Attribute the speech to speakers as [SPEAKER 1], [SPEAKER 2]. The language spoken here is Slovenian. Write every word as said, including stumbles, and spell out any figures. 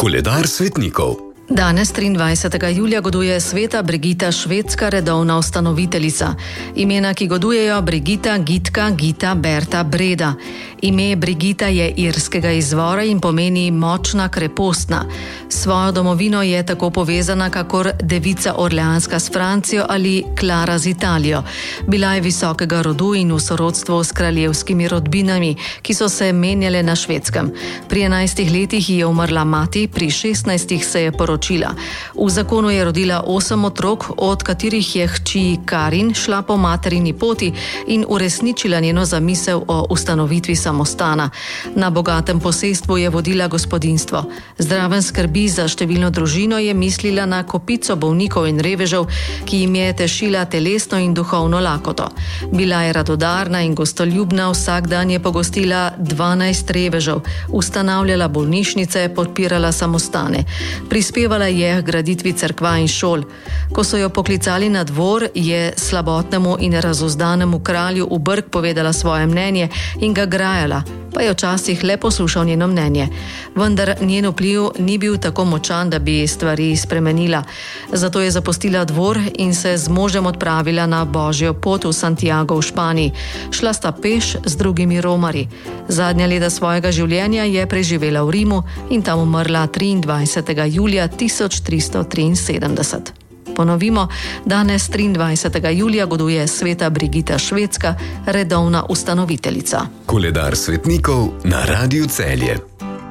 [SPEAKER 1] Koledar svetnikov.
[SPEAKER 2] Danes, triindvajsetega julija, goduje sveta Brigita, švedska redovna ustanoviteljica. Imena, ki godujejo: Brigita, Gitka, Gita, Berta, Breda. Ime Brigita je irskega izvora in pomeni močna, krepostna. Svojo domovino je tako povezana kakor devica Orleanska s Francijo ali Klara z Italijo. Bila je visokega rodu in v sorodstvu s kraljevskimi rodbinami, ki so se menjale na Švedskem. Pri enajstih letih je umrla mati, pri šestnajstih se je poročila. V zakonu je rodila osem otrok, od katerih je hči Karin šla po materini poti in uresničila njeno zamisel o ustanovitvi samostana. Na bogatem posestvu je vodila gospodinjstvo. Zraven skrbi za številno družino je mislila na kopico bolnikov in revežev, ki jim je tešila telesno in duhovno lakoto. Bila je radodarna in gostoljubna, vsak dan je pogostila dvanajst revežev, ustanavljala bolnišnice, podpirala samostane. Prispevala je k graditvi cerkva in šol. Ko so jo poklicali na dvor, je slabotnemu in razuzdanemu kralju v brk povedala svoje mnenje in ga grajala, pa je včasih le poslušal njeno mnenje. Vendar njen vpliv ni bil tako močan, da bi stvari spremenila. Zato je zapustila dvor in se z možem odpravila na božjo pot v Santiago v Španiji. Šla sta peš z drugimi romarji. Zadnja leta svojega življenja je preživela v Rimu in tam umrla triindvajsetega julija tisoč tristo triinsedemdeset. Ponovimo, danes, triindvajsetega julija, goduje sveta Brigita, švedska redovna ustanoviteljica.
[SPEAKER 1] Koledar svetnikov na Radiu Celje.